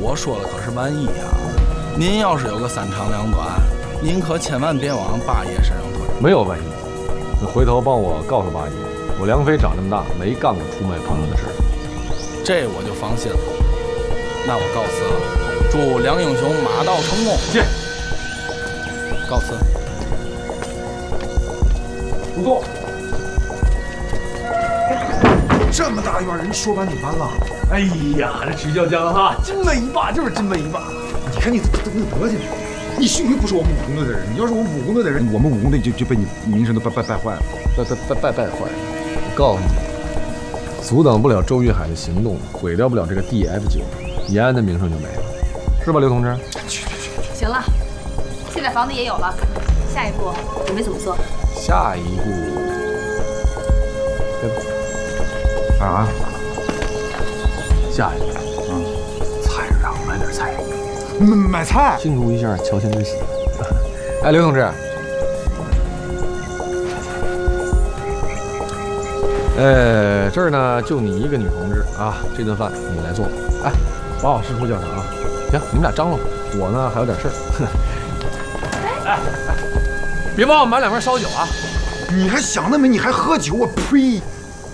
我说的可是万一啊。您要是有个三长两短，您可千万别往八爷身上推。 没有万一，你回头帮我告诉八爷，我梁飞长这么大没干过出卖朋友的事。 这我就放心了。那我告辞了，祝梁英雄马到成功。 谢。 告辞。 不错。 这么大院人说搬就搬了。 哎呀，这曲教江哈，金门一霸就是金门一霸。 你看你这德行，你幸亏不是我们武工队的人，你要是我们武工队的人，我们武工队就被你名声都败坏了， 败坏了。我告诉你，阻挡不了周玉海的行动，毁掉不了这个 DF9，延安的名声就没了，是吧，刘同志？ 行了，现在房子也有了，下一步准备怎么做？ 下一步， 啊？ 下一步，菜市场买点菜， 买菜， 庆祝一下乔迁之喜。哎，刘同志，这儿呢就你一个女同志啊，这顿饭你来做。哎，把我师傅叫上啊。行，你们俩张罗，我呢还有点事儿。哎，别帮我买2瓶烧酒啊！ 你还想那么，你还喝酒？我呸！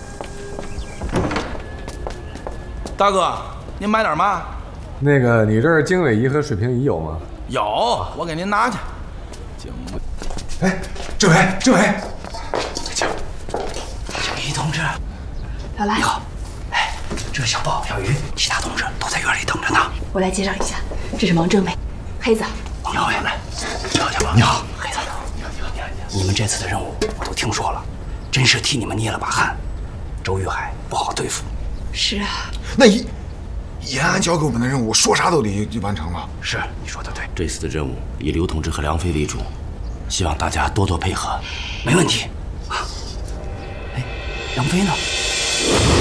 大哥，您买点嘛？ 那个，你这儿经纬仪和水平仪有吗？ 有，我给您拿去。 哎，政委， 请于同志， 老来， 你好。哎，这是小豹、小鱼，其他同志都在院里等着呢。 我来介绍一下，这是王政委，黑子。 王政委，来，小姐，你好，黑子，你好。你们这次的任务我都听说了，真是替你们捏了把汗。周玉海不好对付。 是啊。 那延安交给我们的任务，说啥都得完成了。 是，你说的对。这次的任务以刘同志和梁飞为主，希望大家多多配合。没问题。啊，哎，梁飞呢？